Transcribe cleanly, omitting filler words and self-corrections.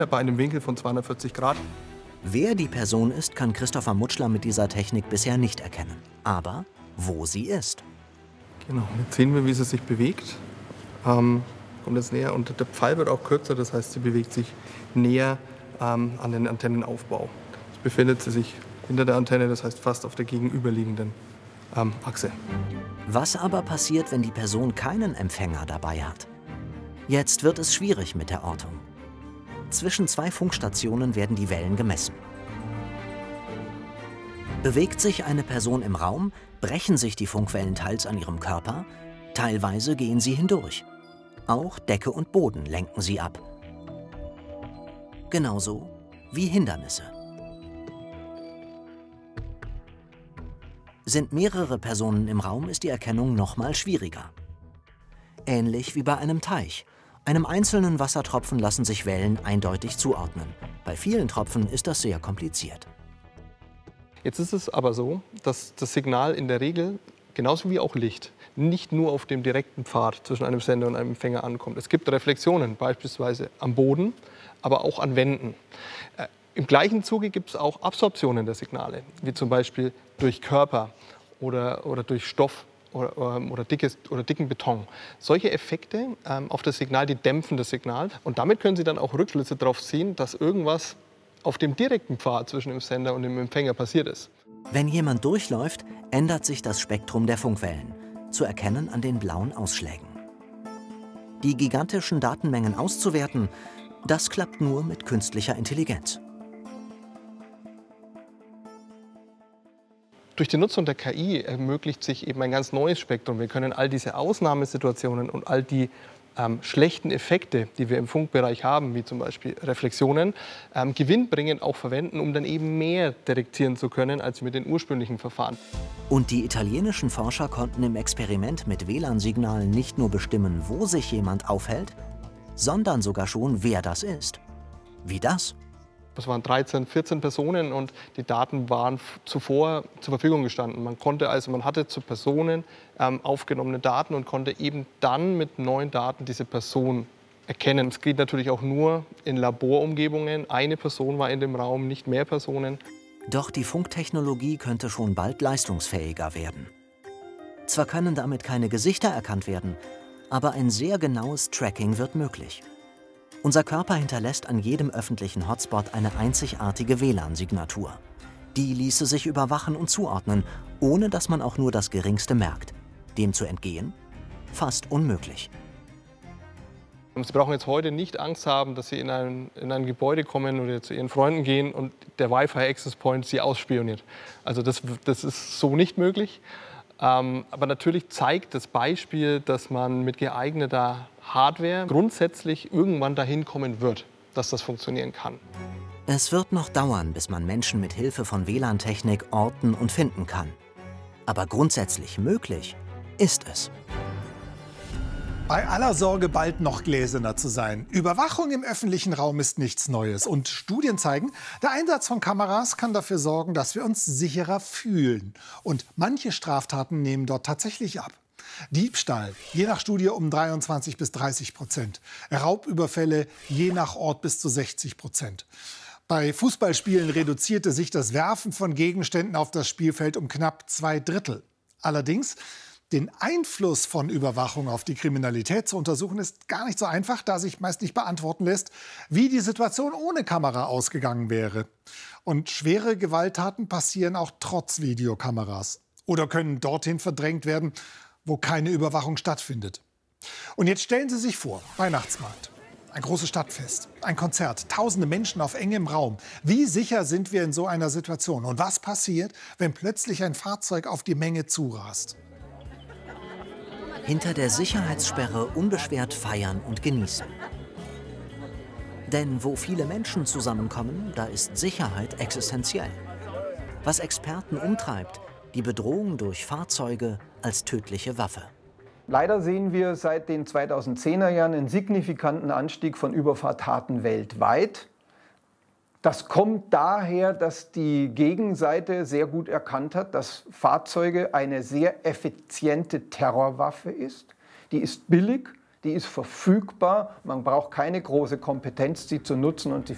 bei einem Winkel von 240 Grad. Wer die Person ist, kann Christopher Mutschler mit dieser Technik bisher nicht erkennen. Aber wo sie ist. Genau, jetzt sehen wir, wie sie sich bewegt. Kommt jetzt näher und der Pfeil wird auch kürzer, das heißt, sie bewegt sich näher an den Antennenaufbau. Jetzt befindet sie sich hinter der Antenne, das heißt fast auf der gegenüberliegenden Achse. Was aber passiert, wenn die Person keinen Empfänger dabei hat? Jetzt wird es schwierig mit der Ortung. Zwischen zwei Funkstationen werden die Wellen gemessen. Bewegt sich eine Person im Raum, brechen sich die Funkwellen teils an ihrem Körper, teilweise gehen sie hindurch. Auch Decke und Boden lenken sie ab. Genauso wie Hindernisse. Sind mehrere Personen im Raum, ist die Erkennung nochmal schwieriger. Ähnlich wie bei einem Teich. Einem einzelnen Wassertropfen lassen sich Wellen eindeutig zuordnen. Bei vielen Tropfen ist das sehr kompliziert. Jetzt ist es aber so, dass das Signal in der Regel, genauso wie auch Licht, nicht nur auf dem direkten Pfad zwischen einem Sender und einem Empfänger ankommt. Es gibt Reflexionen, beispielsweise am Boden, aber auch an Wänden. Im gleichen Zuge gibt es auch Absorptionen der Signale, wie zum Beispiel durch Körper oder durch Stoff oder dicken Beton. Solche Effekte auf das Signal, die dämpfen das Signal. Und damit können Sie dann auch Rückschlüsse darauf ziehen, dass irgendwas auf dem direkten Pfad zwischen dem Sender und dem Empfänger passiert ist. Wenn jemand durchläuft, ändert sich das Spektrum der Funkwellen, zu erkennen an den blauen Ausschlägen. Die gigantischen Datenmengen auszuwerten, das klappt nur mit künstlicher Intelligenz. Durch die Nutzung der KI ermöglicht sich eben ein ganz neues Spektrum. Wir können all diese Ausnahmesituationen und all die schlechten Effekte, die wir im Funkbereich haben, wie zum Beispiel Reflexionen, gewinnbringend auch verwenden, um dann eben mehr detektieren zu können, als mit den ursprünglichen Verfahren. Und die italienischen Forscher konnten im Experiment mit WLAN-Signalen nicht nur bestimmen, wo sich jemand aufhält, sondern sogar schon, wer das ist. Wie das? Das waren 13, 14 Personen und die Daten waren zuvor zur Verfügung gestanden. Man hatte zu Personen aufgenommene Daten und konnte eben dann mit neuen Daten diese Person erkennen. Es geht natürlich auch nur in Laborumgebungen. Eine Person war in dem Raum, nicht mehr Personen. Doch die Funktechnologie könnte schon bald leistungsfähiger werden. Zwar können damit keine Gesichter erkannt werden, aber ein sehr genaues Tracking wird möglich. Unser Körper hinterlässt an jedem öffentlichen Hotspot eine einzigartige WLAN-Signatur. Die ließe sich überwachen und zuordnen, ohne dass man auch nur das Geringste merkt. Dem zu entgehen? Fast unmöglich. Sie brauchen jetzt heute nicht Angst haben, dass Sie in ein Gebäude kommen oder zu Ihren Freunden gehen und der Wi-Fi-Access Point Sie ausspioniert. Also das ist so nicht möglich. Aber natürlich zeigt das Beispiel, dass man mit geeigneter Hardware grundsätzlich irgendwann dahin kommen wird, dass das funktionieren kann. Es wird noch dauern, bis man Menschen mit Hilfe von WLAN-Technik orten und finden kann. Aber grundsätzlich möglich ist es. Bei aller Sorge, bald noch gläserner zu sein. Überwachung im öffentlichen Raum ist nichts Neues. Und Studien zeigen, der Einsatz von Kameras kann dafür sorgen, dass wir uns sicherer fühlen. Und manche Straftaten nehmen dort tatsächlich ab. Diebstahl, je nach Studie um 23 bis 30%. Raubüberfälle, je nach Ort bis zu 60%. Bei Fußballspielen reduzierte sich das Werfen von Gegenständen auf das Spielfeld um knapp 2/3. Allerdings, den Einfluss von Überwachung auf die Kriminalität zu untersuchen, ist gar nicht so einfach, da sich meist nicht beantworten lässt, wie die Situation ohne Kamera ausgegangen wäre. Und schwere Gewalttaten passieren auch trotz Videokameras oder können dorthin verdrängt werden, wo keine Überwachung stattfindet. Und jetzt stellen Sie sich vor, Weihnachtsmarkt, ein großes Stadtfest, ein Konzert, tausende Menschen auf engem Raum. Wie sicher sind wir in so einer Situation? Und was passiert, wenn plötzlich ein Fahrzeug auf die Menge zurast? Hinter der Sicherheitssperre unbeschwert feiern und genießen. Denn wo viele Menschen zusammenkommen, da ist Sicherheit existenziell. Was Experten umtreibt, die Bedrohung durch Fahrzeuge als tödliche Waffe. Leider sehen wir seit den 2010er Jahren einen signifikanten Anstieg von Überfahrttaten weltweit. Das kommt daher, dass die Gegenseite sehr gut erkannt hat, dass Fahrzeuge eine sehr effiziente Terrorwaffe ist. Die ist billig, die ist verfügbar, man braucht keine große Kompetenz, sie zu nutzen und sie